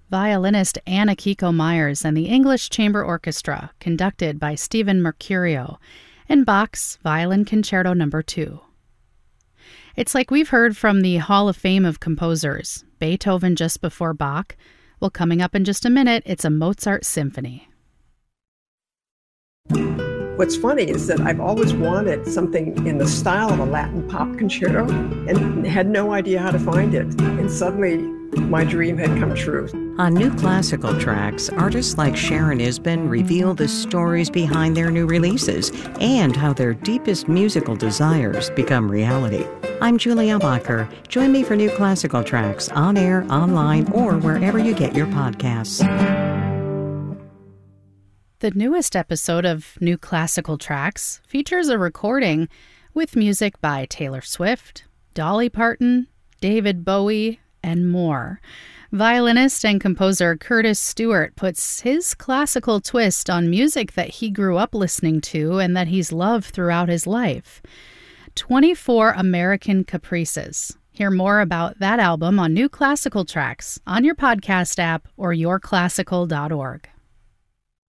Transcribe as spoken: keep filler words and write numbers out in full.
violinist Anna Kiko Myers and the English Chamber Orchestra, conducted by Stephen Mercurio, and Bach's Violin Concerto Number two. It's like we've heard from the Hall of Fame of composers, Beethoven just before Bach. Well, coming up in just a minute, it's a Mozart symphony. What's funny is that I've always wanted something in the style of a Latin pop concerto and had no idea how to find it. And suddenly, my dream had come true. On New Classical Tracks, artists like Sharon Isbin reveal the stories behind their new releases and how their deepest musical desires become reality. I'm Julie Eilbacher. Join me for New Classical Tracks on air, online, or wherever you get your podcasts. The newest episode of New Classical Tracks features a recording with music by Taylor Swift, Dolly Parton, David Bowie, and more. Violinist and composer Curtis Stewart puts his classical twist on music that he grew up listening to and that he's loved throughout his life. twenty-four American Caprices. Hear more about that album on New Classical Tracks on your podcast app or your classical dot org.